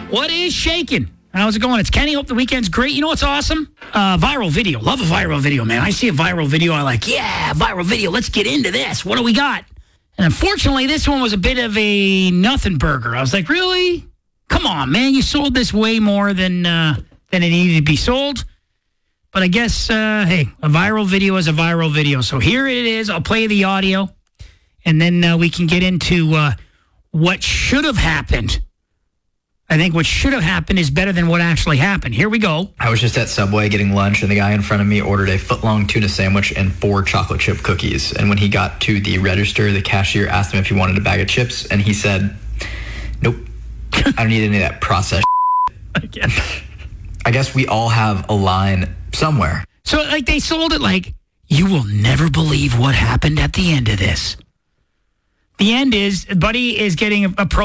What is shaking? How's it going? It's Kenny. Hope the weekend's great. You know what's awesome? Viral video. Love a viral video, man. I see a viral video. I'm like, yeah, viral video. Let's get into this. What do we got? And unfortunately, this one was a bit of a nothing burger. I was like, really? Come on, man. You sold this way more than it needed to be sold. But I guess, hey, a viral video is a viral video. So here it is. I'll play the audio. And then we can get into what should have happened. I think what should have happened is better than what actually happened. Here we go. I was just at Subway getting lunch, and the guy in front of me ordered a foot-long tuna sandwich and 4 chocolate chip cookies. And when he got to the register, the cashier asked him if he wanted a bag of chips, and he said, nope, I don't need any of that processed shit. I guess we all have a line somewhere. So, like, they sold it like, you will never believe what happened at the end of this. The end is, Buddy is getting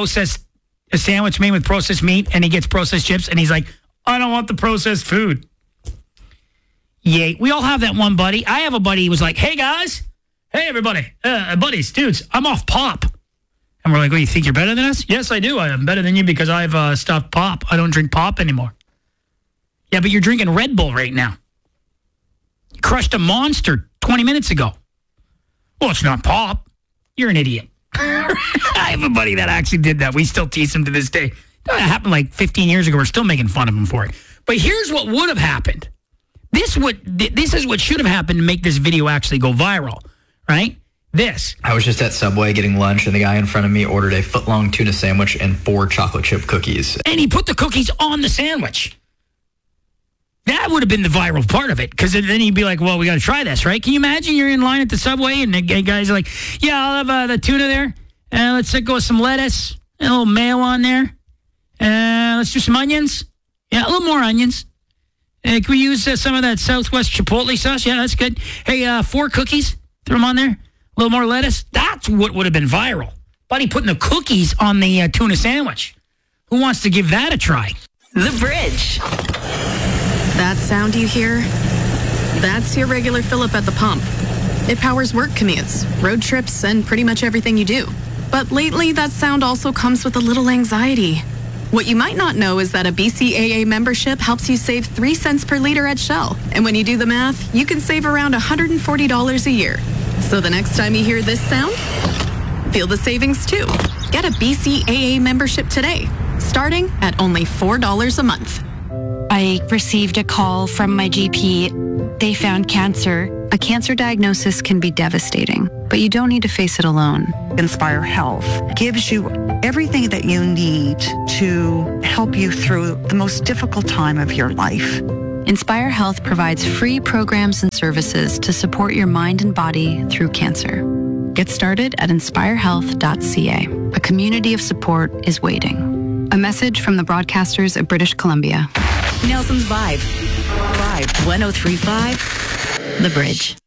a sandwich made with processed meat, and he gets processed chips, and he's like, I don't want the processed food. Yay. We all have that one buddy. I have a buddy who was like, hey, guys. Hey, everybody. Buddies, dudes, I'm off pop. And we're like, well, you think you're better than us? Yes, I do. I'm better than you because I've stopped pop. I don't drink pop anymore. Yeah, but you're drinking Red Bull right now. You crushed a Monster 20 minutes ago. Well, it's not pop. You're an idiot. I have a buddy that actually did that. We still tease him to this day. That happened like 15 years ago. We're still making fun of him for it. But here's what would have happened. This is what should have happened to make this video actually go viral, right? This. I was just at Subway getting lunch, and the guy in front of me ordered a foot-long tuna sandwich and 4 chocolate chip cookies. And he put the cookies on the sandwich. That would have been the viral part of it, because then he'd be like, well, we got to try this, right? Can you imagine you're in line at the Subway, and the guys are like, yeah, I'll have the tuna there. Let's go with some lettuce, and a little mayo on there. Let's do some onions. Yeah, a little more onions. Can we use some of that Southwest Chipotle sauce? Yeah, that's good. Hey, 4 cookies. Throw them on there. A little more lettuce. That's what would have been viral. Buddy putting the cookies on the tuna sandwich. Who wants to give that a try? The Bridge. That sound you hear? That's your regular fill-up at the pump. It powers work commutes, road trips, and pretty much everything you do. But lately, that sound also comes with a little anxiety. What you might not know is that a BCAA membership helps you save 3 cents per liter at Shell. And when you do the math, you can save around $140 a year. So the next time you hear this sound, feel the savings too. Get a BCAA membership today, starting at only $4 a month. I received a call from my GP. They found cancer. A cancer diagnosis can be devastating, but you don't need to face it alone. Inspire Health gives you everything that you need to help you through the most difficult time of your life. Inspire Health provides free programs and services to support your mind and body through cancer. Get started at inspirehealth.ca. A community of support is waiting. A message from the broadcasters of British Columbia. Nelson's Vibe. 103.5. The Bridge.